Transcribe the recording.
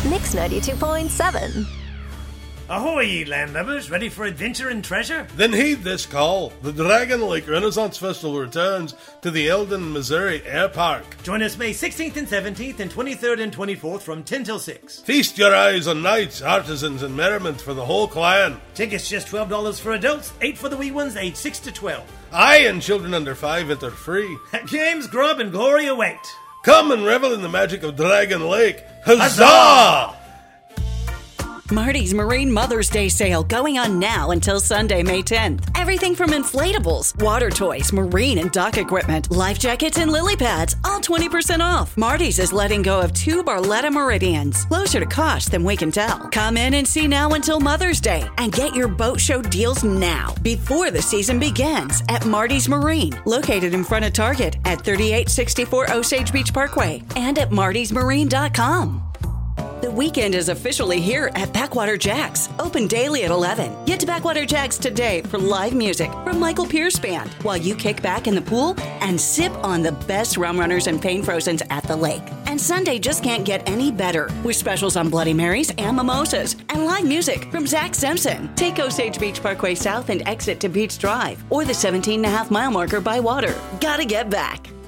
Mix 92.7. Ahoy, ye landlubbers, ready for adventure and treasure? Then heed this call. The Dragon Lake Renaissance Festival returns to the Eldon, Missouri Air Park. Join us May 16th and 17th and 23rd and 24th from 10 till 6. Feast your eyes on knights, artisans, and merriment for the whole clan. Tickets just $12 for adults, $8 for the wee ones, aged 6 to 12. Aye, and children under 5 enter free. Games, grub, and glory await. Come and revel in the magic of Dragon Lake. Huzzah! Marty's Marine Mother's Day sale going on now until Sunday, May 10th. Everything from inflatables, water toys, marine and dock equipment, life jackets, and lily pads, all 20% off. Marty's is letting go of 2 Barletta Meridians, closer to cost than we can tell. Come in and see now until Mother's Day and get your boat show deals now before the season begins at Marty's Marine, located in front of Target at 3864 Osage Beach Parkway and at martysmarine.com. The weekend is officially here at Backwater Jacks, open daily at 11. Get to Backwater Jacks today for live music from Michael Pierce Band while you kick back in the pool and sip on the best rum runners and pain frozens at the lake. And Sunday just can't get any better with specials on Bloody Marys and mimosas and live music from Zach Simpson. Take Osage Beach Parkway South and exit to Beach Drive or the 17.5-mile marker by water. Gotta get back.